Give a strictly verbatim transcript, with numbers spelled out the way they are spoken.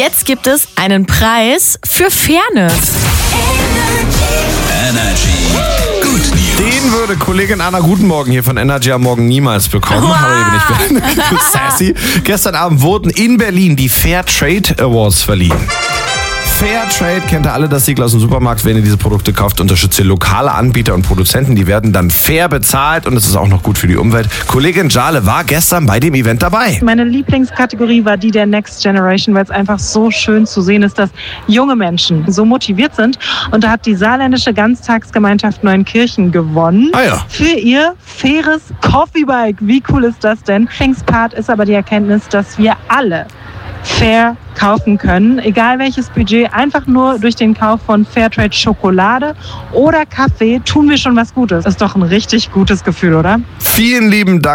jetzt gibt es einen Preis für Fairness. Energy. Good News. Den würde Kollegin Anna Guten Morgen hier von Energy am Morgen niemals bekommen. Wow. Aber hier bin ich sassy. Gestern Abend wurden in Berlin die Fair Trade Awards verliehen. Fair Trade kennt ihr alle, das Siegel aus dem Supermarkt. Wenn ihr diese Produkte kauft, unterstützt ihr lokale Anbieter und Produzenten. Die werden dann fair bezahlt und es ist auch noch gut für die Umwelt. Kollegin Jale war gestern bei dem Event dabei. Meine Lieblingskategorie war die der Next Generation, weil es einfach so schön zu sehen ist, dass junge Menschen so motiviert sind. Und da hat die saarländische Ganztagsgemeinschaft Neunkirchen gewonnen. Ah ja. Für ihr faires Coffeebike. Wie cool ist das denn? Part ist aber die Erkenntnis, dass wir alle fair kaufen können, egal welches Budget, einfach nur durch den Kauf von Fairtrade Schokolade oder Kaffee tun wir schon was Gutes. Ist doch ein richtig gutes Gefühl, oder? Vielen lieben Dank.